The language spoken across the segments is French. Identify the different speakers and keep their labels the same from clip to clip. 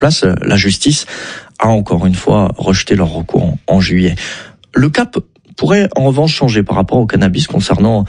Speaker 1: place. La justice a encore une fois rejeté leur recours en juillet. Le cap pourrait en revanche changer par rapport au cannabis concernant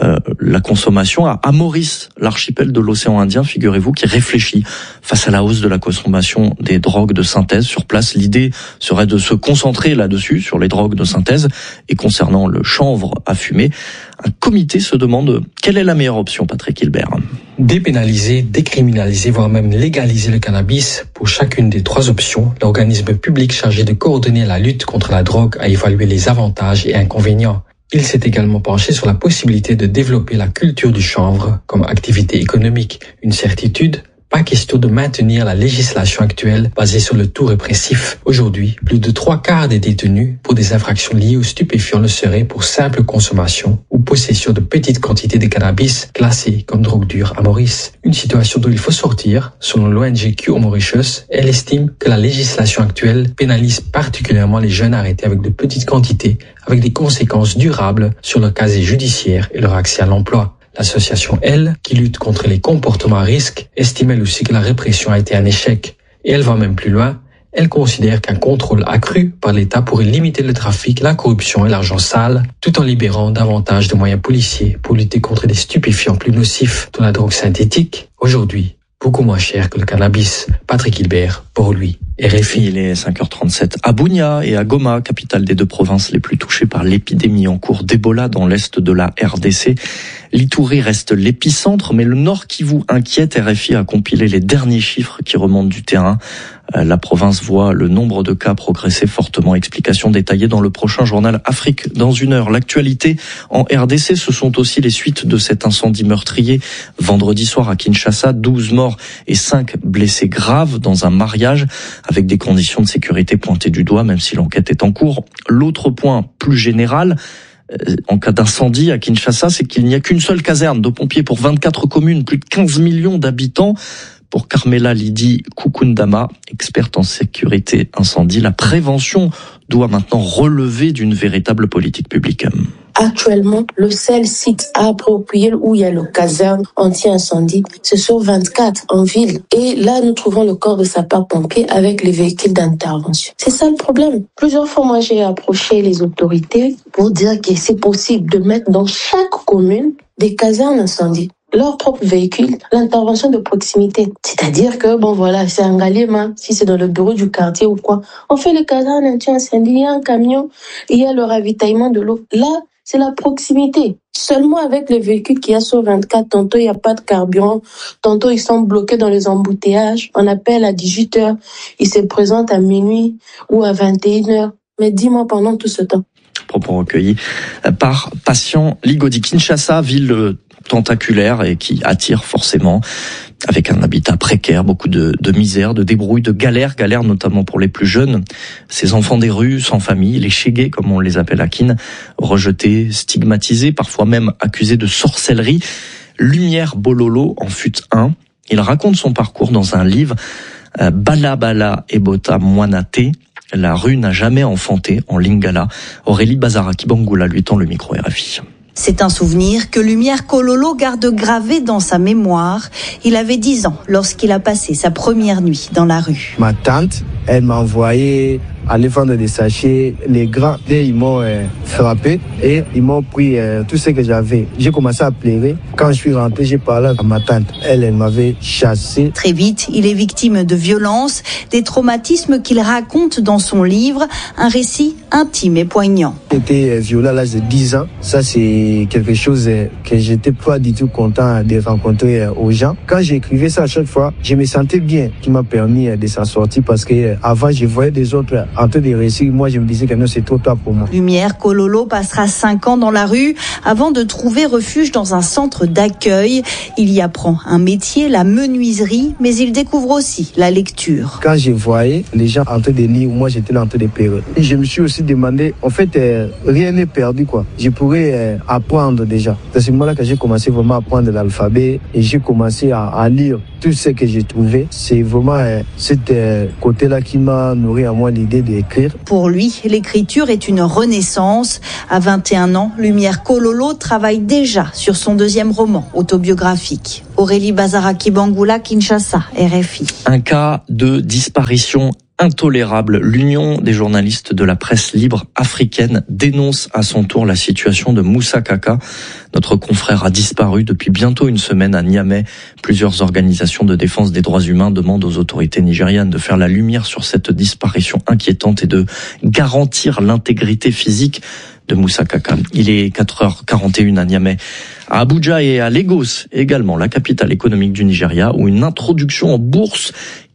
Speaker 1: la consommation à Maurice, l'archipel de l'océan Indien, figurez-vous, qui réfléchit face à la hausse de la consommation des drogues de synthèse. Sur place, l'idée serait de se concentrer là-dessus, sur les drogues de synthèse. Et concernant le chanvre à fumer, un comité se demande quelle est la meilleure option, Patrick Hilbert.
Speaker 2: Dépénaliser, décriminaliser, voire même légaliser le cannabis. Pour chacune des trois options, l'organisme public chargé de coordonner la lutte contre la drogue a évalué les avantages et inconvénients. Il s'est également penché sur la possibilité de développer la culture du chanvre comme activité économique. Une certitude, pas question de maintenir la législation actuelle basée sur le tout répressif. Aujourd'hui, plus de 3/4 des détenus pour des infractions liées aux stupéfiants le seraient pour simple consommation ou possession de petites quantités de cannabis classées comme drogue dure à Maurice. Une situation dont il faut sortir. Selon l'ONG Cure Mauritius, elle estime que la législation actuelle pénalise particulièrement les jeunes arrêtés avec de petites quantités, avec des conséquences durables sur leur casier judiciaire et leur accès à l'emploi. L'association Elle, qui lutte contre les comportements à risque, estime elle aussi que la répression a été un échec. Et elle va même plus loin. Elle considère qu'un contrôle accru par l'État pourrait limiter le trafic, la corruption et l'argent sale, tout en libérant davantage de moyens policiers pour lutter contre des stupéfiants plus nocifs, dont la drogue synthétique, aujourd'hui beaucoup moins cher que le cannabis. Patrick Hilbert, pour lui, RFI.
Speaker 1: Il est 5h37 à Bunia et à Goma, capitale des deux provinces les plus touchées par l'épidémie en cours d'Ebola dans l'est de la RDC. L'Itourie reste l'épicentre, mais le Nord Kivu inquiète. RFI a compilé les derniers chiffres qui remontent du terrain. La province voit le nombre de cas progresser fortement. Explication détaillée dans le prochain journal Afrique dans une heure. L'actualité en RDC, ce sont aussi les suites de cet incendie meurtrier. Vendredi soir à Kinshasa, 12 morts et 5 blessés graves dans un mariage avec des conditions de sécurité pointées du doigt, même si l'enquête est en cours. L'autre point plus général, en cas d'incendie à Kinshasa, c'est qu'il n'y a qu'une seule caserne de pompiers pour 24 communes, plus de 15 millions d'habitants. Pour Carmela Lidi Kukundama, experte en sécurité incendie, la prévention doit maintenant relever d'une véritable politique publique.
Speaker 3: Actuellement, le seul site approprié où il y a le caserne anti-incendie, c'est sur 24 en ville. Et là, nous trouvons le corps de sapeurs-pompiers avec les véhicules d'intervention. C'est ça le problème. Plusieurs fois, moi, j'ai approché les autorités pour dire que c'est possible de mettre dans chaque commune des casernes incendie. Leur propre véhicule, l'intervention de proximité. C'est-à-dire que, bon voilà, c'est un Galema, si c'est dans le bureau du quartier ou quoi, on fait le casernes anti-incendie, il y a un camion, il y a le ravitaillement de l'eau. Là, c'est la proximité. Seulement avec le véhicule qu'il y a sur 24, tantôt il n'y a pas de carburant, tantôt ils sont bloqués dans les embouteillages, on appelle à 18h, ils se présentent à minuit ou à 21h. Mais dis-moi pendant tout ce temps.
Speaker 1: Propos recueillis par Patient Ligodi. Kinshasa, ville tentaculaire et qui attire forcément, avec un habitat précaire, beaucoup de misère, de débrouille, de galère notamment pour les plus jeunes. Ces enfants des rues, sans famille, les chégués comme on les appelle à Kin, rejetés, stigmatisés, parfois même accusés de sorcellerie. Lumière Bololo en fut un. Il raconte son parcours dans un livre, Bala Bala Ebota Moinate. La rue n'a jamais enfanté en lingala. Aurélie Bazaraki Bangoula lui tend le micro RFI.
Speaker 4: C'est un souvenir que Lumière Kololo garde gravé dans sa mémoire. Il avait 10 ans lorsqu'il a passé sa première nuit dans la rue.
Speaker 5: Ma tante, elle m'a envoyé aller vendre des sachets. Les grands, ils m'ont frappé et ils m'ont pris tout ce que j'avais. J'ai commencé à pleurer. Quand je suis rentré, j'ai parlé à ma tante. Elle m'avait chassé.
Speaker 4: Très vite, il est victime de violences, des traumatismes qu'il raconte dans son livre, un récit intime et poignant.
Speaker 5: J'étais violé à l'âge de 10 ans. Ça, c'est quelque chose que j'étais pas du tout content de rencontrer aux gens. Quand j'écrivais ça à chaque fois, je me sentais bien, qui m'a permis de s'en sortir parce que avant, je voyais des autres en train de réussir. Moi, je me disais que non, c'est trop tard pour moi.
Speaker 4: Lumière Kololo passera 5 ans dans la rue avant de trouver refuge dans un centre d'accueil. Il y apprend un métier, la menuiserie, mais il découvre aussi la lecture.
Speaker 5: Quand je voyais les gens en train de lire, moi, j'étais là en train de pleurer. Et je me suis aussi demandé, en fait, rien n'est perdu, quoi. Je pourrais apprendre déjà. C'est à ce moment-là que j'ai commencé vraiment à apprendre l'alphabet et j'ai commencé à lire tout ce que j'ai trouvé. C'est vraiment ce côté-là qui m'a nourri à moi l'idée d'écrire.
Speaker 4: Pour lui, l'écriture est une renaissance. À 21 ans, Lumière Kololo travaille déjà sur son deuxième roman autobiographique. Aurélie Bazaraki-Bangoula, Kinshasa, RFI.
Speaker 1: Un cas de disparition intolérable. L'Union des journalistes de la presse libre africaine dénonce à son tour la situation de Moussa Kaka. Notre confrère a disparu depuis bientôt une semaine à Niamey. Plusieurs organisations de défense des droits humains demandent aux autorités nigérianes de faire la lumière sur cette disparition inquiétante et de garantir l'intégrité physique de Moussa Kaka. Il est 4h41 à Niamey. À Abuja et à Lagos également, la capitale économique du Nigeria, où une introduction en bourse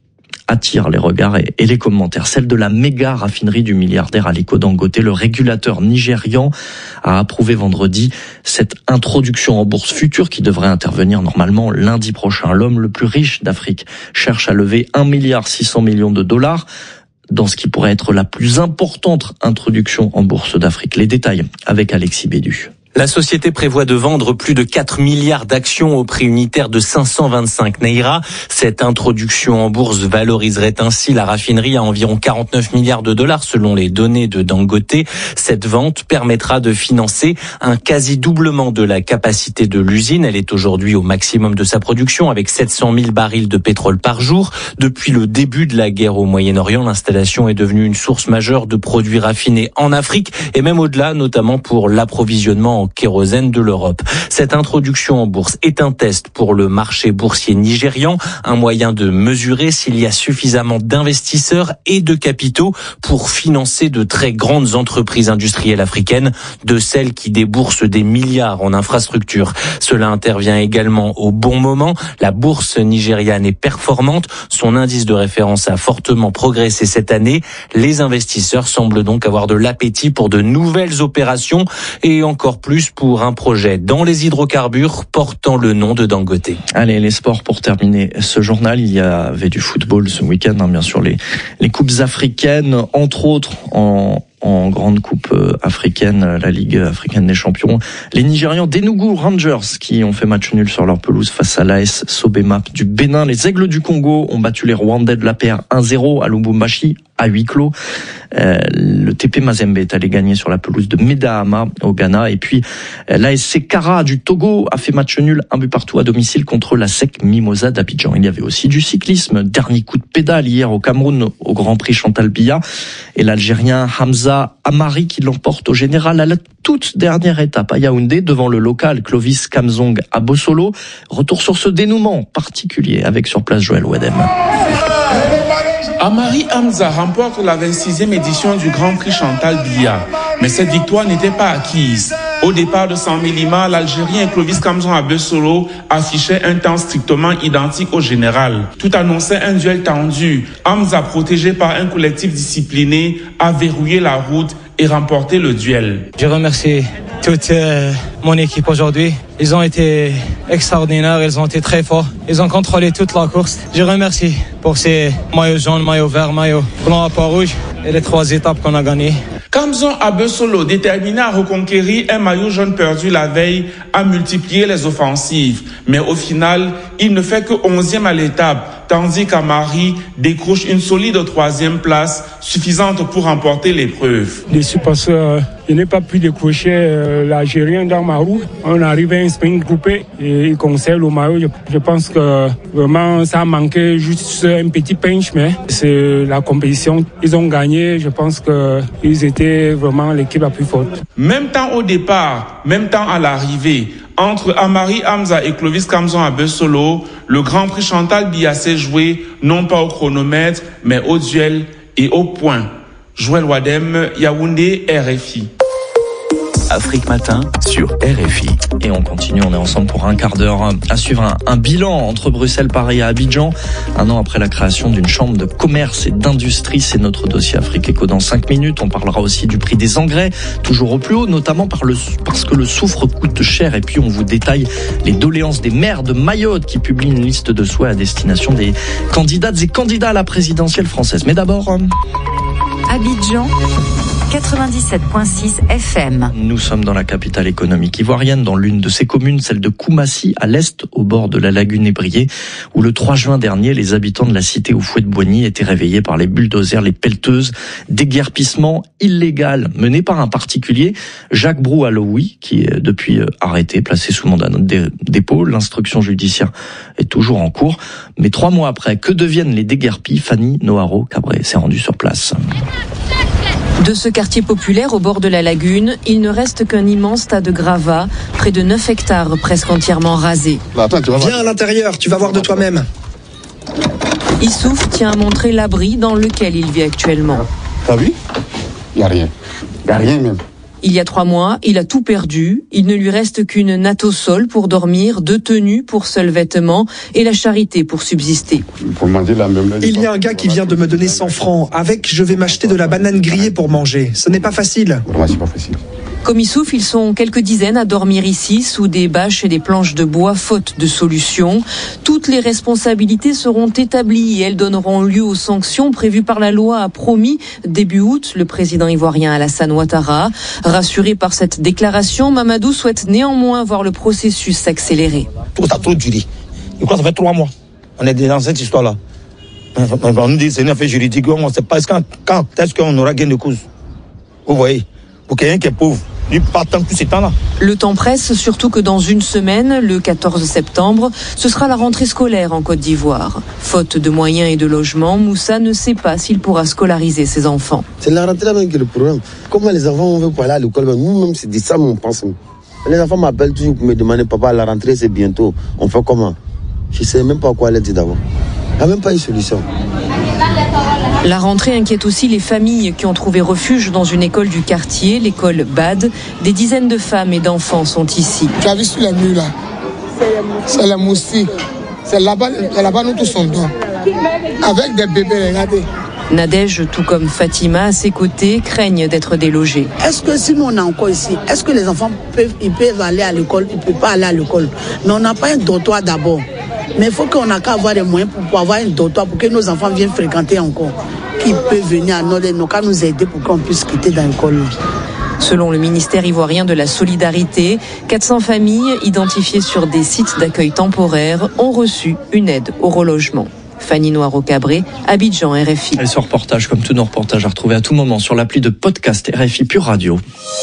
Speaker 1: attire les regards et les commentaires. Celle de la méga raffinerie du milliardaire Aliko Dangote. Le régulateur nigérian a approuvé vendredi cette introduction en bourse future qui devrait intervenir normalement lundi prochain. L'homme le plus riche d'Afrique cherche à lever 1,6 milliard de dollars dans ce qui pourrait être la plus importante introduction en bourse d'Afrique. Les détails avec Alexis Bédu.
Speaker 6: La société prévoit de vendre plus de 4 milliards d'actions au prix unitaire de 525 naira. Cette introduction en bourse valoriserait ainsi la raffinerie à environ 49 milliards de dollars selon les données de Dangote. Cette vente permettra de financer un quasi-doublement de la capacité de l'usine. Elle est aujourd'hui au maximum de sa production avec 700 000 barils de pétrole par jour. Depuis le début de la guerre au Moyen-Orient, l'installation est devenue une source majeure de produits raffinés en Afrique et même au-delà, notamment pour l'approvisionnement en kérosène de l'Europe. Cette introduction en bourse est un test pour le marché boursier nigérian, un moyen de mesurer s'il y a suffisamment d'investisseurs et de capitaux pour financer de très grandes entreprises industrielles africaines, de celles qui déboursent des milliards en infrastructures. Cela intervient également au bon moment. La bourse nigériane est performante. Son indice de référence a fortement progressé cette année. Les investisseurs semblent donc avoir de l'appétit pour de nouvelles opérations et encore plus pour un projet dans les hydrocarbures portant le nom de Dangote.
Speaker 1: Allez, les sports pour terminer ce journal. Il y avait du football ce week-end, bien sûr, les coupes africaines, entre autres en grande coupe africaine, la Ligue africaine des champions. Les Nigérians d'Enugu Rangers qui ont fait match nul sur leur pelouse face à l'AS Sobemap du Bénin. Les Aigles du Congo ont battu les Rwandais de l'APR 1-0 à Lubumbashi à huis clos. Le TP Mazembe est allé gagner sur la pelouse de Medahama au Ghana. Et puis l'ASC Kara du Togo a fait match nul 1-1 à domicile contre la SEC Mimosa d'Abidjan. Il y avait aussi du cyclisme. Dernier coup de pédale hier au Cameroun au Grand Prix Chantal Biya. Et l'Algérien Hamza Amari qui l'emporte au général à la toute dernière étape à Yaoundé devant le local Clovis Kamzong à Bossolo. Retour sur ce dénouement particulier avec sur place Joël Wadem.
Speaker 7: Amari Hamza remporte la 26e édition du Grand Prix Chantal Biya. Mais cette victoire n'était pas acquise. Au départ de San Mélima, l'Algérien Clovis Kamzong à Bossolo affichait un temps strictement identique au général. Tout annonçait un duel tendu. Hamza, protégé par un collectif discipliné, a verrouillé la route et remporté le duel.
Speaker 8: Je remercie toute mon équipe aujourd'hui. Ils ont été extraordinaires, ils ont été très forts. Ils ont contrôlé toute la course. Je remercie pour ces maillots jaunes, maillots verts, maillots blancs à pas rouge et les 3 étapes qu'on a gagnées.
Speaker 7: Kamzong à Bossolo, déterminé à reconquérir un maillot jaune perdu la veille, a multiplié les offensives. Mais au final, il ne fait que 11e à l'étape, tandis qu'Amari décroche une solide 3e place, suffisante pour remporter l'épreuve.
Speaker 9: Déçu parce que je n'ai pas pu décrocher l'Algérien dans ma roue. On arrivait à un sprint groupé et il conseille le maillot. Je pense que vraiment ça a manqué juste un petit pinch, mais c'est la compétition. Ils ont gagné. Je pense qu'ils étaient vraiment l'équipe la plus forte.
Speaker 7: Même temps au départ, même temps à l'arrivée. Entre Amari Hamza et Clovis Kamzong à Bossolo, le Grand Prix Chantal Biya s'est joué non pas au chronomètre, mais au duel et au point. Joël Wadem, Yaoundé, RFI.
Speaker 10: Afrique Matin sur RFI.
Speaker 1: Et on continue, on est ensemble pour un quart d'heure à suivre un bilan entre Bruxelles, Paris et Abidjan. 1 an après la création d'une chambre de commerce et d'industrie, c'est notre dossier Afrique Éco dans 5 minutes. On parlera aussi du prix des engrais, toujours au plus haut, notamment parce que le soufre coûte cher. Et puis on vous détaille les doléances des maires de Mayotte qui publient une liste de souhaits à destination des candidates et candidats à la présidentielle française. Mais d'abord...
Speaker 11: Abidjan, 97.6 FM.
Speaker 1: Nous sommes dans la capitale économique ivoirienne, dans l'une de ses communes, celle de Koumassi, à l'est, au bord de la lagune Ébrié, où le 3 juin dernier, les habitants de la cité aux fouets de Boigny étaient réveillés par les bulldozers, les pelleteuses, déguerpissement illégal mené par un particulier, Jacques Brou-Aloui, qui est depuis arrêté, placé sous mandat de dépôt. L'instruction judiciaire est toujours en cours. Mais 3 mois après, que deviennent les déguerpis? Fanny Noharo-Cabré s'est rendue sur place.
Speaker 12: De ce quartier populaire au bord de la lagune, il ne reste qu'un immense tas de gravats, près de 9 hectares presque entièrement rasés.
Speaker 13: Viens à l'intérieur, tu vas voir de toi-même.
Speaker 12: Issouf tient à montrer l'abri dans lequel il vit actuellement.
Speaker 14: T'as vu? Il n'y a rien. Il n'y a rien même.
Speaker 12: Il y a 3 mois, il a tout perdu. Il ne lui reste qu'une natte au sol pour dormir, 2 tenues pour seuls vêtements et la charité pour subsister.
Speaker 13: Il y a un gars qui vient de me donner 100 francs. Avec, je vais m'acheter de la banane grillée pour manger. Ce n'est pas facile.
Speaker 14: Vraiment, c'est pas facile.
Speaker 12: Comme Issouf, ils sont quelques dizaines à dormir ici, sous des bâches et des planches de bois, faute de solution. Toutes les responsabilités seront établies et elles donneront lieu aux sanctions prévues par la loi, a promis début août le président ivoirien Alassane Ouattara. Rassuré par cette déclaration, Mamadou souhaite néanmoins voir le processus s'accélérer.
Speaker 15: Tout ça a trop duré. Je crois que ça fait 3 mois. On est dans cette histoire-là. On nous dit que c'est une affaire juridique. On ne sait pas quand est-ce qu'on aura gain de cause. Vous voyez, pour quelqu'un qui est pauvre, lui pas tant tout ce temps-là.
Speaker 12: Le temps presse, surtout que dans une semaine, le 14 septembre, ce sera la rentrée scolaire en Côte d'Ivoire. Faute de moyens et de logement, Moussa ne sait pas s'il pourra scolariser ses enfants.
Speaker 16: C'est la rentrée même qui est le problème. Comment les enfants on veut pas aller à l'école, nous-mêmes c'est de ça on pense. Les enfants m'appellent toujours pour me demander, papa, la rentrée c'est bientôt, on fait comment? Je ne sais même pas quoi leur dire d'abord. Il n'y a même pas une solution.
Speaker 12: La rentrée inquiète aussi les familles qui ont trouvé refuge dans une école du quartier, l'école BAD. Des dizaines de femmes et d'enfants sont ici.
Speaker 17: Tu as vu sur les murs là? C'est la moustique. C'est là-bas nous tous sommes dedans. Avec des bébés, regardez.
Speaker 12: Nadège, tout comme Fatima, à ses côtés, craignent d'être délogés.
Speaker 18: Est-ce que si nous on est encore ici, est-ce que les enfants peuvent aller à l'école? Ils ne peuvent pas aller à l'école. Mais on n'a pas un dortoir d'abord. Mais il faut qu'on ait qu'à avoir des moyens pour avoir un dortoir pour que nos enfants viennent fréquenter encore. Qui peuvent venir à nos cas nous aider pour qu'on puisse quitter dans l'école.
Speaker 12: Selon le ministère ivoirien de la Solidarité, 400 familles identifiées sur des sites d'accueil temporaires ont reçu une aide au relogement. Fanny Noharo-Cabré, Abidjan, RFI.
Speaker 1: Et ce reportage, comme tous nos reportages, à retrouver à tout moment sur l'appli de podcast RFI Pure Radio.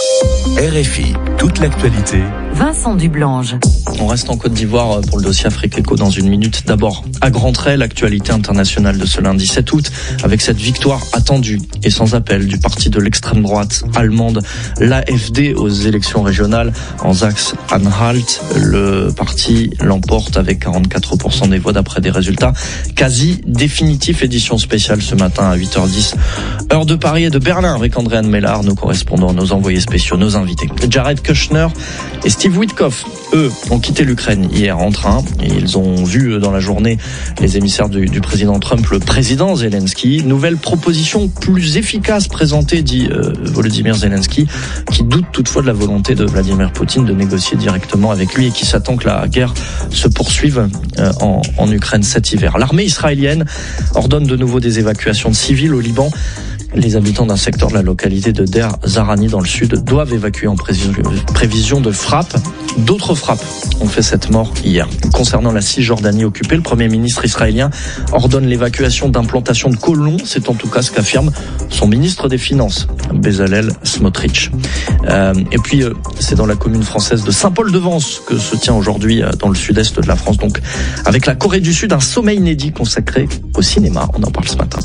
Speaker 10: RFI, toute l'actualité.
Speaker 11: Vincent Dublange.
Speaker 1: On reste en Côte d'Ivoire pour le dossier Afrique Éco dans une minute. D'abord, à grands traits, l'actualité internationale de ce lundi 7 août, avec cette victoire attendue et sans appel du parti de l'extrême droite allemande, l'AFD, aux élections régionales en Saxe-Anhalt. Le parti l'emporte avec 44% des voix d'après des résultats quasi définitifs. Édition spéciale ce matin à 8h10, heure de Paris et de Berlin, avec Andréane Mellard, nos correspondants, nos envoyés spéciaux, nos invités. Jared Kushner et Steve Witkoff, eux, ont quitté l'Ukraine hier en train. Et ils ont vu dans la journée les émissaires du président Trump, le président Zelensky. Nouvelle proposition plus efficace présentée, dit Volodymyr Zelensky, qui doute toutefois de la volonté de Vladimir Poutine de négocier directement avec lui et qui s'attend que la guerre se poursuive en Ukraine cet hiver. L'armée israélienne ordonne de nouveau des évacuations de civils au Liban. Les habitants d'un secteur de la localité de Der Zarani dans le sud doivent évacuer en prévision de frappes. D'autres frappes ont fait cette mort hier. Concernant la Cisjordanie occupée, le Premier ministre israélien ordonne l'évacuation d'implantations de colons. C'est en tout cas ce qu'affirme son ministre des Finances, Bezalel Smotrich. Et puis, c'est dans la commune française de Saint-Paul-de-Vence que se tient aujourd'hui, dans le sud-est de la France, donc avec la Corée du Sud, un sommet inédit consacré au cinéma. On en parle ce matin.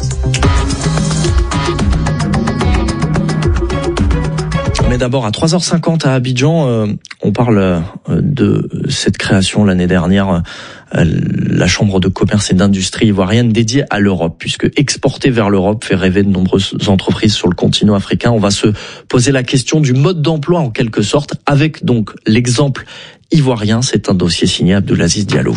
Speaker 1: Mais d'abord, à 3h50 à Abidjan, on parle de cette création l'année dernière, la Chambre de commerce et d'industrie ivoirienne dédiée à l'Europe, puisque exporter vers l'Europe fait rêver de nombreuses entreprises sur le continent africain. On va se poser la question du mode d'emploi en quelque sorte, avec donc l'exemple ivoirien. C'est un dossier signé Abdelaziz Diallo.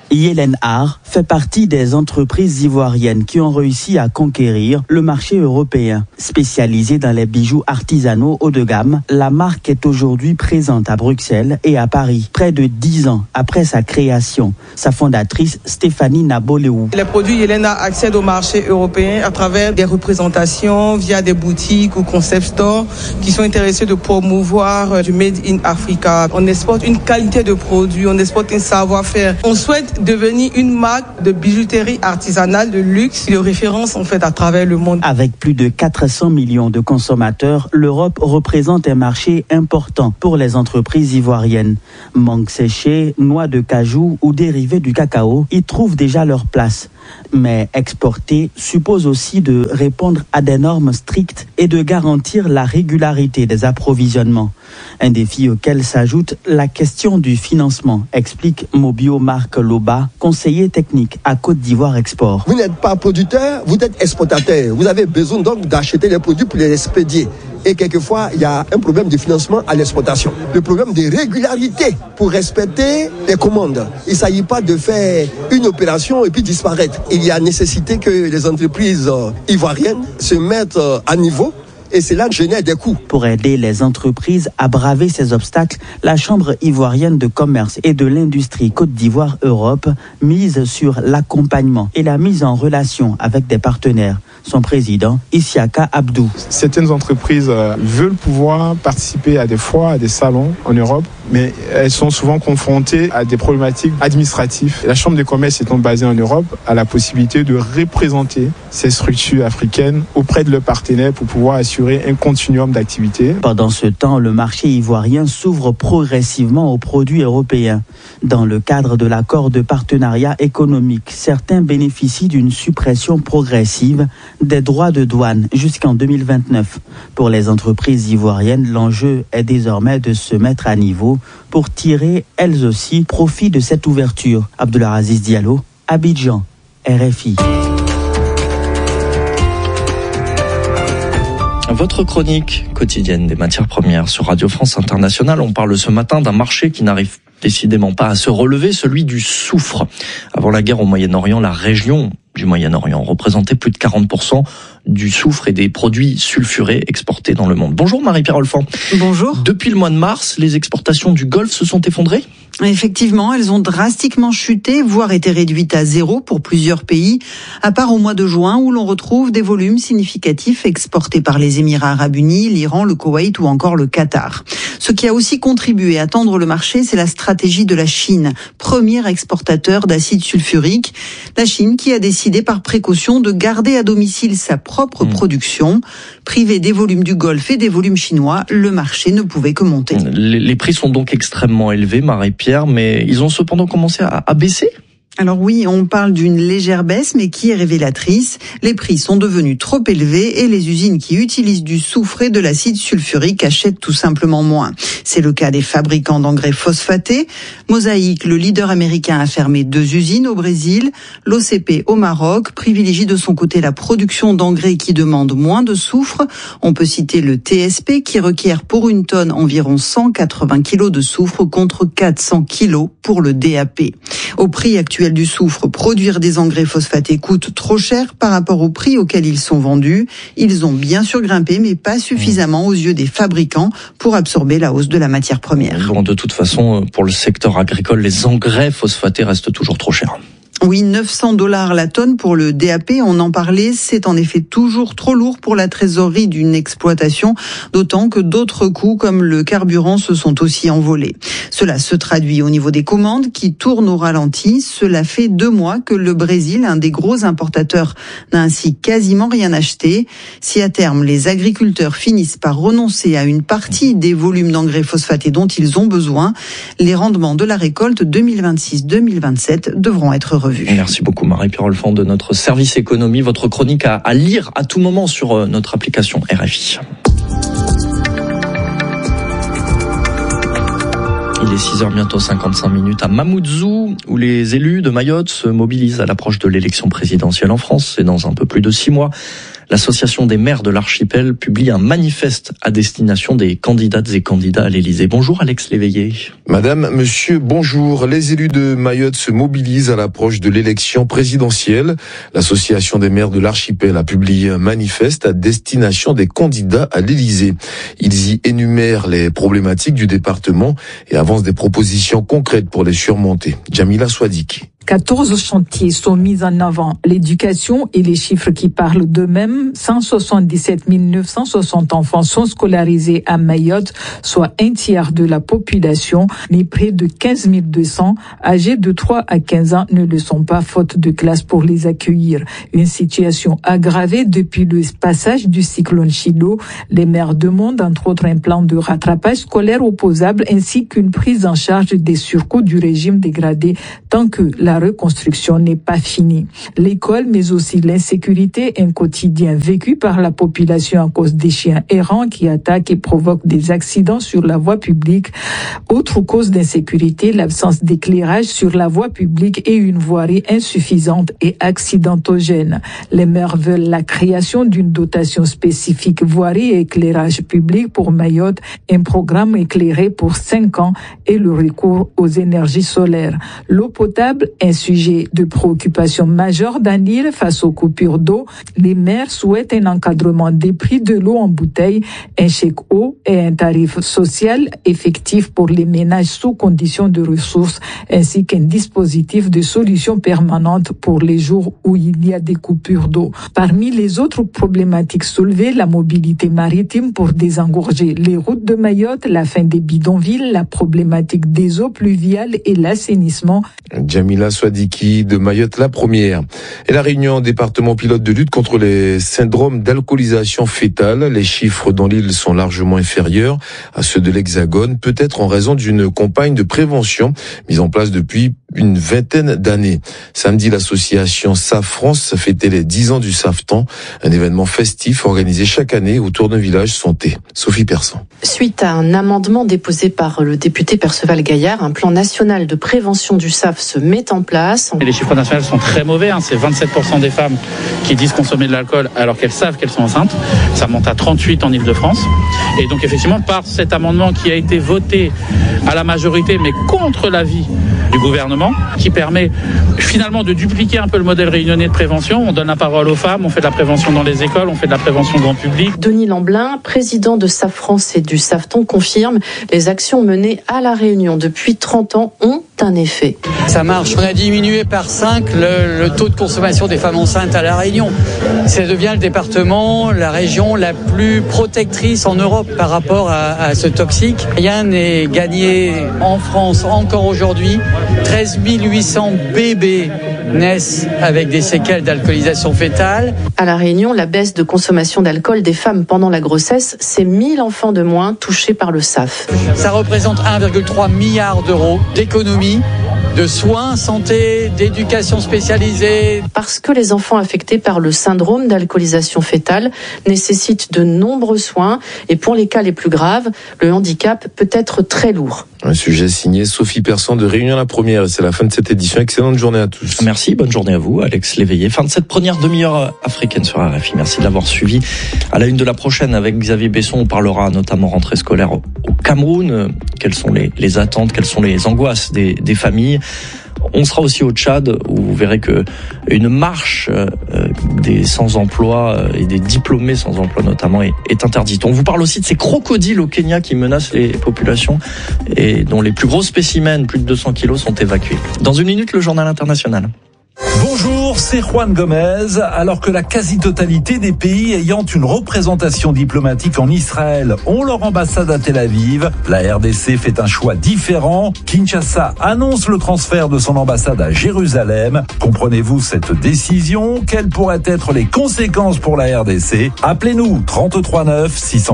Speaker 19: Yélène Haar fait partie des entreprises ivoiriennes qui ont réussi à conquérir le marché européen. Spécialisée dans les bijoux artisanaux haut de gamme, la marque est aujourd'hui présente à Bruxelles et à Paris, près de 10 ans après sa création. Sa fondatrice, Stéphanie Naboléou.
Speaker 20: Les produits Yélène accèdent au marché européen à travers des représentations via des boutiques ou concept stores qui sont intéressés de promouvoir du Made in Africa. On exporte une qualité de produit, on exporte un savoir-faire. On souhaite devenir une marque de bijouterie artisanale de luxe, de référence en fait à travers le monde.
Speaker 19: Avec plus de 400 millions de consommateurs, l'Europe représente un marché important pour les entreprises ivoiriennes. Mangue séchée, noix de cajou ou dérivés du cacao y trouvent déjà leur place. Mais exporter suppose aussi de répondre à des normes strictes et de garantir la régularité des approvisionnements. Un défi auquel s'ajoute la question du financement, explique Mobio Marc Loba, conseiller technique à Côte d'Ivoire Export.
Speaker 21: Vous n'êtes pas producteur, vous êtes exportateur. Vous avez besoin donc d'acheter les produits pour les expédier. Et quelquefois, il y a un problème de financement à l'exportation. Le problème de régularité pour respecter les commandes. Il ne s'agit pas de faire une opération et puis disparaître. Il y a nécessité que les entreprises ivoiriennes se mettent à niveau. Et cela génère des coûts.
Speaker 19: Pour aider les entreprises à braver ces obstacles, la Chambre ivoirienne de commerce et de l'industrie Côte d'Ivoire Europe mise sur l'accompagnement et la mise en relation avec des partenaires. Son président, Isiaka Abdou.
Speaker 22: Certaines entreprises veulent pouvoir participer à des foires, à des salons en Europe, mais elles sont souvent confrontées à des problématiques administratives. La Chambre de commerce étant basée en Europe a la possibilité de représenter ces structures africaines auprès de leurs partenaires pour pouvoir assurer un continuum d'activité.
Speaker 19: Pendant ce temps, le marché ivoirien s'ouvre progressivement aux produits européens. Dans le cadre de l'accord de partenariat économique, certains bénéficient d'une suppression progressive des droits de douane jusqu'en 2029. Pour les entreprises ivoiriennes, l'enjeu est désormais de se mettre à niveau pour tirer elles aussi profit de cette ouverture. Abdelaziz Diallo, Abidjan, RFI.
Speaker 1: Votre chronique quotidienne des matières premières sur Radio France Internationale. On parle ce matin d'un marché qui n'arrive décidément pas à se relever, celui du soufre. Avant la guerre au Moyen-Orient, la région du Moyen-Orient représentait plus de 40% du soufre et des produits sulfurés exportés dans le monde. Bonjour Marie-Pierre Olfan.
Speaker 23: Bonjour.
Speaker 1: Depuis le mois de mars, les exportations du Golfe se sont effondrées ?
Speaker 23: Effectivement, elles ont drastiquement chuté, voire été réduites à zéro pour plusieurs pays, à part au mois de juin où l'on retrouve des volumes significatifs exportés par les Émirats Arabes Unis, l'Iran, le Koweït ou encore le Qatar. Ce qui a aussi contribué à tendre le marché, c'est la stratégie de la Chine, premier exportateur d'acide sulfurique. La Chine qui a décidé par précaution de garder à domicile sa propre production. Privé des volumes du Golfe et des volumes chinois, le marché ne pouvait que monter.
Speaker 1: Les prix sont donc extrêmement élevés, Marie-Pierre, mais ils ont cependant commencé à baisser ?
Speaker 23: Alors oui, on parle d'une légère baisse, mais qui est révélatrice. Les prix sont devenus trop élevés et les usines qui utilisent du soufre et de l'acide sulfurique achètent tout simplement moins. C'est le cas des fabricants d'engrais phosphatés. Mosaic, le leader américain, a fermé 2 usines au Brésil. L'OCP au Maroc privilégie de son côté la production d'engrais qui demandent moins de soufre. On peut citer le TSP qui requiert pour une tonne environ 180 kg de soufre contre 400 kg pour le DAP. Au prix actuel du soufre, produire des engrais phosphatés coûte trop cher par rapport au prix auquel ils sont vendus. Ils ont bien sûr grimpé, mais pas suffisamment aux yeux des fabricants pour absorber la hausse de la matière première.
Speaker 1: Bon, de toute façon, pour le secteur agricole, les engrais phosphatés restent toujours trop chers.
Speaker 23: Oui, $900 la tonne pour le DAP, on en parlait, c'est en effet toujours trop lourd pour la trésorerie d'une exploitation, d'autant que d'autres coûts comme le carburant se sont aussi envolés. Cela se traduit au niveau des commandes qui tournent au ralenti. Cela fait 2 mois que le Brésil, un des gros importateurs, n'a ainsi quasiment rien acheté. Si à terme les agriculteurs finissent par renoncer à une partie des volumes d'engrais phosphatés dont ils ont besoin, les rendements de la récolte 2026-2027 devront être revus.
Speaker 1: Merci beaucoup Marie-Pierre Olfan de notre service économie. Votre chronique à lire à tout moment sur notre application RFI. Il est 6h bientôt 55 minutes à Mamoudzou, où les élus de Mayotte se mobilisent à l'approche de l'élection présidentielle en France. C'est dans un peu plus de 6 mois. L'association des maires de l'archipel publie un manifeste à destination des candidates et candidats à l'Élysée. Bonjour Alex Léveillé.
Speaker 2: Madame, monsieur, bonjour. Les élus de Mayotte se mobilisent à l'approche de l'élection présidentielle. L'association des maires de l'archipel a publié un manifeste à destination des candidats à l'Élysée. Ils y énumèrent les problématiques du département et avancent des propositions concrètes pour les surmonter. Jamila Swadiki.
Speaker 3: 14 chantiers sont mis en avant. L'éducation et les chiffres qui parlent d'eux-mêmes. 177 960 enfants sont scolarisés à Mayotte, soit un tiers de la population, mais près de 15 200 âgés de 3 à 15 ans ne le sont pas, faute de classe pour les accueillir. Une situation aggravée depuis le passage du cyclone Chido. Les maires demandent entre autres un plan de rattrapage scolaire opposable ainsi qu'une prise en charge des surcoûts du régime dégradé tant que la reconstruction n'est pas finie. L'école, mais aussi l'insécurité, un quotidien vécu par la population à cause des chiens errants qui attaquent et provoquent des accidents sur la voie publique. Autre cause d'insécurité, l'absence d'éclairage sur la voie publique et une voirie insuffisante et accidentogène. Les maires veulent la création d'une dotation spécifique voirie et éclairage public pour Mayotte, un programme éclairé pour 5 ans et le recours aux énergies solaires. L'eau potable, un sujet de préoccupation majeure dans l'île face aux coupures d'eau. Les maires souhaitent un encadrement des prix de l'eau en bouteille, un chèque eau et un tarif social effectif pour les ménages sous conditions de ressources, ainsi qu'un dispositif de solution permanente pour les jours où il y a des coupures d'eau. Parmi les autres problématiques soulevées, la mobilité maritime pour désengorger les routes de Mayotte, la fin des bidonvilles, la problématique des eaux pluviales et l'assainissement.
Speaker 2: Jamila Swadiki de Mayotte, la première. Et la réunion département pilote de lutte contre les syndromes d'alcoolisation fétale. Les chiffres dans l'île sont largement inférieurs à ceux de l'Hexagone, peut-être en raison d'une campagne de prévention mise en place depuis une vingtaine d'années. Samedi, l'association SAF France fêtait les 10 ans du SAFTAN, un événement festif organisé chaque année autour d'un village santé. Sophie Persan.
Speaker 5: Suite à un amendement déposé par le député Perceval Gaillard, un plan national de prévention du SAF se met en place.
Speaker 24: Et les chiffres nationaux sont très mauvais, c'est 27% des femmes qui disent consommer de l'alcool alors qu'elles savent qu'elles sont enceintes. Ça monte à 38 en Ile-de-France. Et donc effectivement, par cet amendement qui a été voté à la majorité, mais contre l'avis du gouvernement, qui permet finalement de dupliquer un peu le modèle réunionnais de prévention. On donne la parole aux femmes, on fait de la prévention dans les écoles, on fait de la prévention grand public.
Speaker 5: Denis Lamblin, président de SAF France et du SAFTAN, confirme les actions menées à La Réunion depuis 30 ans ont un effet.
Speaker 25: Ça marche. On a diminué par 5 le taux de consommation des femmes enceintes à La Réunion. Ça devient le département, la région la plus protectrice en Europe par rapport à ce toxique. Rien n'est gagné en France encore aujourd'hui. 13 800 bébés naissent avec des séquelles d'alcoolisation fétale.
Speaker 5: À La Réunion, la baisse de consommation d'alcool des femmes pendant la grossesse, c'est 1000 enfants de moins touchés par le SAF.
Speaker 25: Ça représente 1,3 milliard d'euros d'économie, de soins, santé, d'éducation spécialisée.
Speaker 5: Parce que les enfants affectés par le syndrome d'alcoolisation fétale nécessitent de nombreux soins et pour les cas les plus graves, le handicap peut être très lourd.
Speaker 2: Un sujet signé Sophie Persan de Réunion la première. Et c'est la fin de cette édition. Excellente journée à tous.
Speaker 1: Merci, bonne journée à vous, Alex Léveillé. Fin de cette première demi-heure africaine sur RFI. Merci de l'avoir suivi. À la une de la prochaine, avec Xavier Besson, on parlera notamment rentrée scolaire au Cameroun. Quelles sont les attentes, quelles sont les angoisses des familles. On sera aussi au Tchad où vous verrez que une marche des sans-emploi et des diplômés sans-emploi notamment est interdite. On vous parle aussi de ces crocodiles au Kenya qui menacent les populations et dont les plus gros spécimens, plus de 200 kilos, sont évacués. Dans une minute, le journal international.
Speaker 26: Bonjour, c'est Juan Gomez. Alors que la quasi-totalité des pays ayant une représentation diplomatique en Israël ont leur ambassade à Tel Aviv, la RDC fait un choix différent. Kinshasa annonce le transfert de son ambassade à Jérusalem. Comprenez-vous cette décision? Quelles pourraient être les conséquences pour la RDC? Appelez-nous 33 9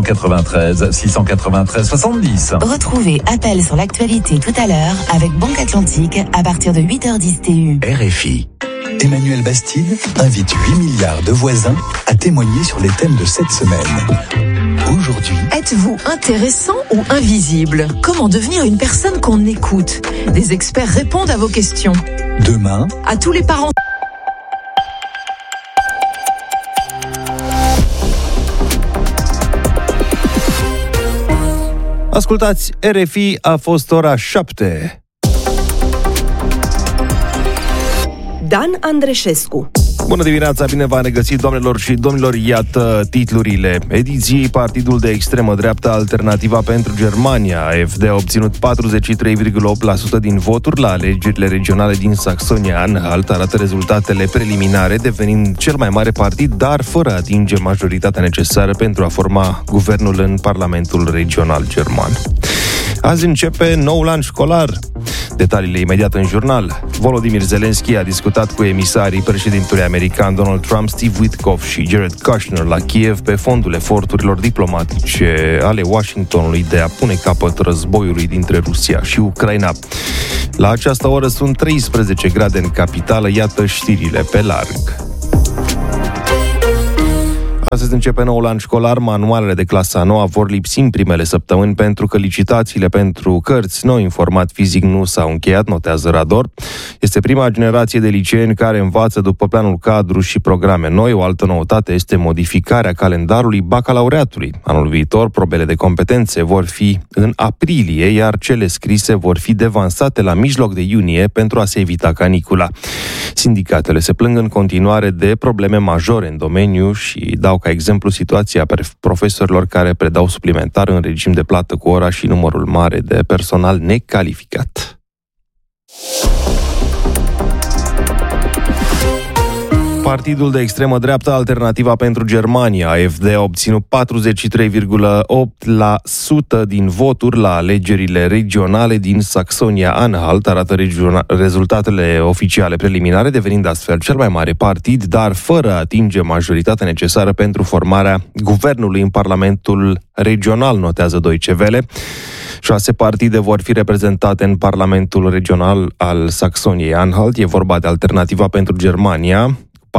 Speaker 26: 693 693 70.
Speaker 27: Retrouvez Appel sur l'actualité tout à l'heure avec Banque Atlantique à partir de 8h10 TU.
Speaker 10: RFI. Emmanuel Bastide invite 8 milliards de voisins à témoigner sur les thèmes de cette semaine. Aujourd'hui,
Speaker 28: êtes-vous intéressant ou invisible? Comment devenir une personne qu'on écoute? Des experts répondent à vos questions.
Speaker 10: Demain,
Speaker 28: à tous les parents.
Speaker 4: Ascultați, RFI, a fost ora 7.
Speaker 6: Dan Andreșescu.
Speaker 4: Bună dimineața, bine v-am regăsit, doamnelor și domnilor, iată titlurile ediției. Partidul de extremă dreaptă Alternativa pentru Germania, AfD, a obținut 43,8% din voturi la alegerile regionale din Saxonia-Anhalt, arată rezultatele preliminare, devenind cel mai mare partid, dar fără a atinge majoritatea necesară pentru a forma guvernul în Parlamentul regional german. Azi începe noul an școlar. Detaliile imediat în jurnal. Volodymyr Zelensky a discutat cu emisarii președintelui american Donald Trump, Steve Witkoff și Jared Kushner la Kiev pe fondul eforturilor diplomatice ale Washingtonului de a pune capăt războiului dintre Rusia și Ucraina. La această oră sunt 13 grade în capitală, iată știrile pe larg. Astăzi începe noul an școlar, manualele de clasa 9 vor lipsi în primele săptămâni pentru că licitațiile pentru cărți nou în format fizic nu s-au încheiat, notează Rador. Este prima generație de liceeni care învață după planul cadru și programe noi. O altă noutate este modificarea calendarului bacalaureatului. Anul viitor, probele de competențe vor fi în aprilie, iar cele scrise vor fi devansate la mijloc de iunie pentru a se evita canicula. Sindicatele se plâng în continuare de probleme majore în domeniu și dau ca exemplu situația profesorilor care predau suplimentar în regim de plată cu ora și numărul mare de personal necalificat. Partidul de extremă dreaptă Alternativa pentru Germania, AfD, a obținut 43,8% din voturi la alegerile regionale din Saxonia-Anhalt, arată rezultatele oficiale preliminare, devenind astfel cel mai mare partid, dar fără a atinge majoritatea necesară pentru formarea guvernului în Parlamentul regional, notează Deutsche Welle. 6 partide vor fi reprezentate în Parlamentul regional al Saxoniei-Anhalt. E vorba de Alternativa pentru Germania,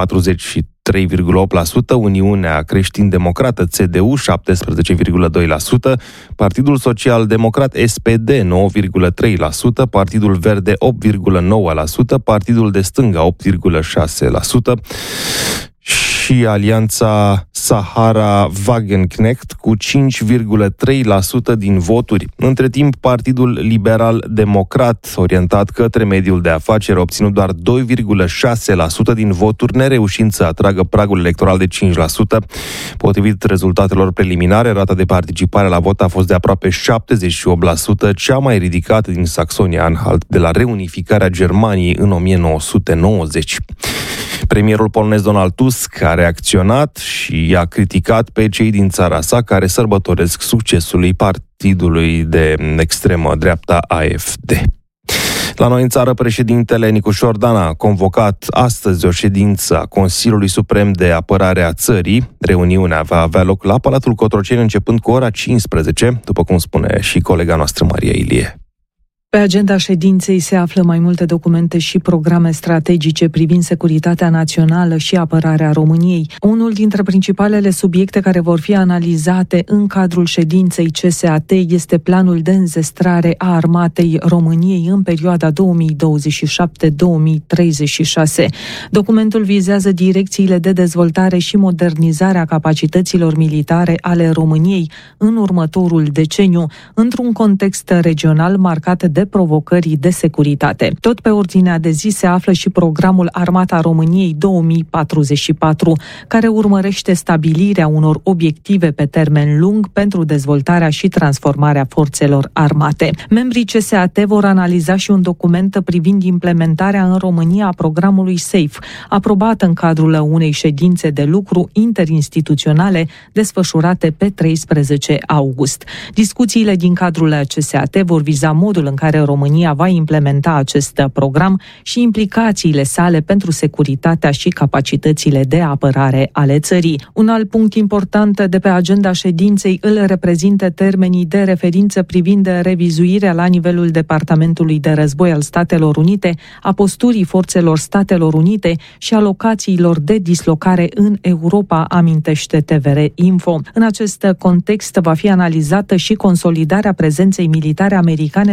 Speaker 4: 43,8%, Uniunea Creștin-Democrată CDU 17,2%, Partidul Social-Democrat SPD 9,3%, Partidul Verde 8,9%, Partidul de Stânga 8,6% și Alianța Sahara-Wagenknecht cu 5,3% din voturi. Între timp, Partidul Liberal-Democrat, orientat către mediul de afaceri, a obținut doar 2,6% din voturi, nereușind să atragă pragul electoral de 5%. Potrivit rezultatelor preliminare, rata de participare la vot a fost de aproape 78%, cea mai ridicată din Saxonia-Anhalt de la reunificarea Germaniei în 1990. Premierul polonez Donald Tusk a reacționat și i-a criticat pe cei din țara sa care sărbătoresc succesului partidului de extremă dreapta AfD. La noi în țară, președintele Nicu Șordan a convocat astăzi o ședință a Consiliului Suprem de Apărare a țării. Reuniunea va avea loc la Palatul Cotroceni începând cu ora 15, după cum spune și colega noastră Maria Ilie.
Speaker 7: Pe agenda ședinței se află mai multe documente și programe strategice privind securitatea națională și apărarea României. Unul dintre principalele subiecte care vor fi analizate în cadrul ședinței CSAT este planul de înzestrare a armatei României în perioada 2027-2036. Documentul vizează direcțiile de dezvoltare și modernizare a capacităților militare ale României în următorul deceniu, într-un context regional marcat de provocări de securitate. Tot pe ordinea de zi se află și programul Armata României 2044, care urmărește stabilirea unor obiective pe termen lung pentru dezvoltarea și transformarea forțelor armate. Membrii CSAT vor analiza și un document privind implementarea în România a programului SAFE, aprobat în cadrul unei ședințe de lucru interinstituționale desfășurate pe 13 august. Discuțiile din cadrul CSAT vor viza modul în care România va implementa acest program și implicațiile sale pentru securitatea și capacitățile de apărare ale țării. Un alt punct important de pe agenda ședinței îl reprezintă termenii de referință privind revizuirea la nivelul Departamentului de Război al Statelor Unite a posturii forțelor Statelor Unite și a locațiilor de dislocare în Europa, amintește TVR Info. În acest context va fi analizată și consolidarea prezenței militare americane pe teritoriul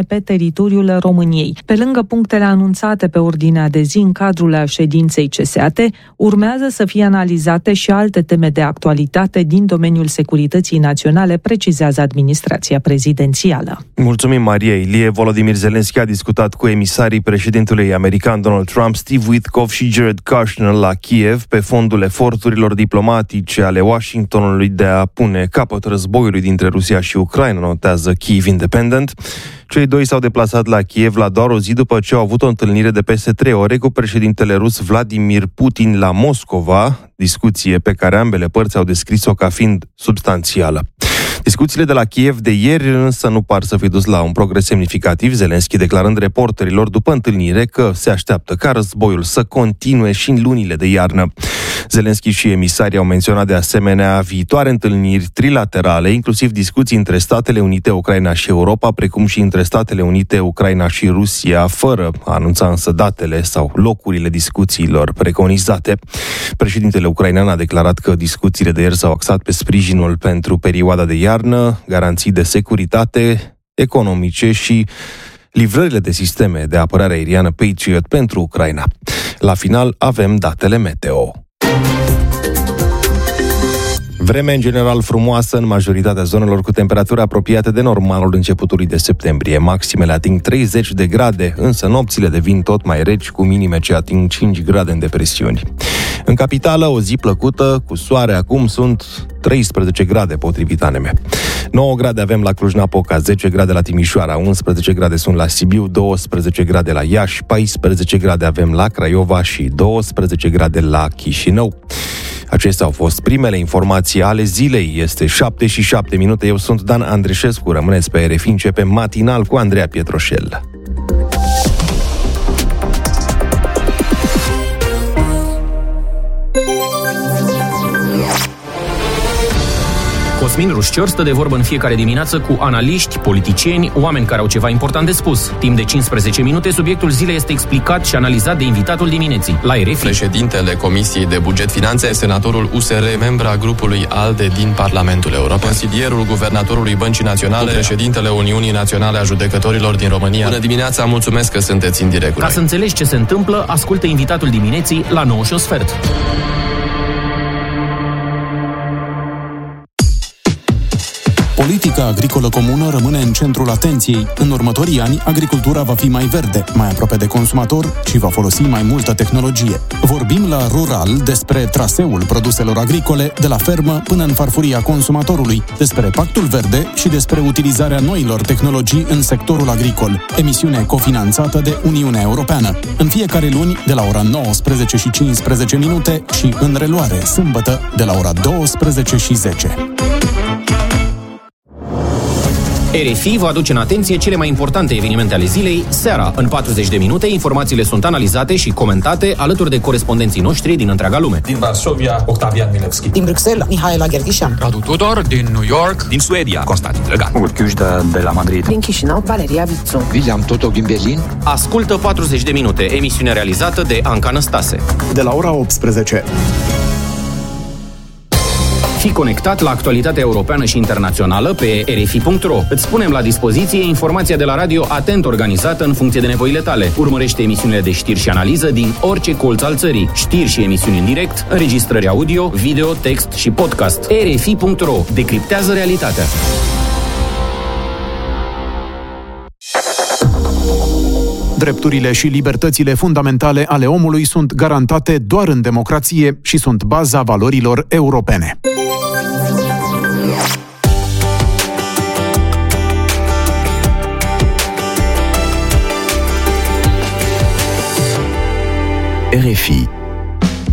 Speaker 7: teritoriul României. Pe lângă punctele anunțate pe ordinea de zi în cadrul ședinței CSAT, urmează să fie analizate și alte teme de actualitate din domeniul securității naționale, precizează administrația prezidențială.
Speaker 4: Mulțumim, Maria Ilie. Volodymyr Zelensky a discutat cu emisarii președintelui american Donald Trump, Steve Witkoff și Jared Kushner la Kiev pe fondul eforturilor diplomatice ale Washingtonului de a pune capăt războiului dintre Rusia și Ucraina, notează Kyiv Independent. Cei doi s-au deplasat la Kiev la doar o zi după ce au avut o întâlnire de peste 3 ore cu președintele rus Vladimir Putin la Moscova, discuție pe care ambele părți au descris-o ca fiind substanțială. Discuțiile de la Kiev de ieri însă nu par să fi dus la un progres semnificativ, Zelensky declarând reporterilor după întâlnire că se așteaptă ca războiul să continue și în lunile de iarnă. Zelensky și emisarii au menționat de asemenea viitoare întâlniri trilaterale, inclusiv discuții între Statele Unite, Ucraina și Europa, precum și între Statele Unite, Ucraina și Rusia, fără a anunța însă datele sau locurile discuțiilor preconizate. Președintele ucrainean a declarat că discuțiile de ieri s-au axat pe sprijinul pentru perioada de iarnă, garanții de securitate economice și livrările de sisteme de apărare aeriană Patriot pentru Ucraina. La final avem datele meteo. Vreme în general frumoasă în majoritatea zonelor, cu temperaturi apropiate de normalul începutului de septembrie. Maximele ating 30 de grade, însă nopțile devin tot mai reci, cu minime ce ating 5 grade în depresiuni. În capitală, o zi plăcută, cu soare acum, sunt 13 grade potrivit ANM. 9 grade avem la Cluj-Napoca, 10 grade la Timișoara, 11 grade sunt la Sibiu, 12 grade la Iași, 14 grade avem la Craiova și 12 grade la Chișinău. Acestea au fost primele informații ale zilei. Este 7:07. Eu sunt Dan Andreșescu. Rămâneți pe RFI. Începem matinal cu Andreea Pietroșel.
Speaker 8: Cosmin Rușcior stă de vorbă în fiecare dimineață cu analiști, politicieni, oameni care au ceva important de spus. Timp de 15 minute, subiectul zilei este explicat și analizat de invitatul dimineții. La RFI,
Speaker 9: președintele Comisiei de Buget Finanțe, senatorul USR, membra grupului ALDE din Parlamentul European, consilierul guvernatorului Băncii Naționale, președintele Uniunii Naționale a Judecătorilor din România. Bună dimineața, mulțumesc că sunteți în direct.
Speaker 8: Ca să înțelegi ce se întâmplă, ascultă invitatul dimineții la 9:15.
Speaker 13: Politica agricolă comună rămâne în centrul atenției. În următorii ani, agricultura va fi mai verde, mai aproape de consumator și va folosi mai multă tehnologie. Vorbim la Rural despre traseul produselor agricole de la fermă până în farfuria consumatorului, despre Pactul Verde și despre utilizarea noilor tehnologii în sectorul agricol. Emisiune cofinanțată de Uniunea Europeană. În fiecare luni, de la ora 19:15 și în reluare, sâmbătă, de la ora 12:10.
Speaker 8: RFI vă aduce în atenție cele mai importante evenimente ale zilei, seara. În 40 de minute, informațiile sunt analizate și comentate alături de corespondenții noștri din întreaga lume.
Speaker 14: Din Varsovia, Octavian Milevski.
Speaker 15: Din Bruxelles, Mihaela Gherghișan.
Speaker 14: Radu Tudor, din New York.
Speaker 8: Din Suedia, Constantin Drăgan.
Speaker 14: Urchiușda de la Madrid.
Speaker 15: Din Chișinău, Valeria Vițu.
Speaker 14: William Totov din Berlin.
Speaker 8: Ascultă 40 de minute, emisiune realizată de Anca Năstase.
Speaker 13: De la ora 18.
Speaker 8: Fii conectat la actualitatea europeană și internațională pe rfi.ro. Îți punem la dispoziție informația de la radio atent organizată în funcție de nevoile tale. Urmărește emisiunile de știri și analiză din orice colț al țării. Știri și emisiuni în direct, înregistrări audio, video, text și podcast. rfi.ro. Decriptează realitatea.
Speaker 13: Drepturile și libertățile fundamentale ale omului sunt garantate doar în democrație și sunt baza valorilor europene. RFI